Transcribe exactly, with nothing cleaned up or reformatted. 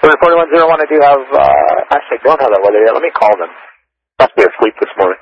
forty-one oh one, I do have, uh, actually, I don't have that weather yet. Let me call them. Must be asleep this morning.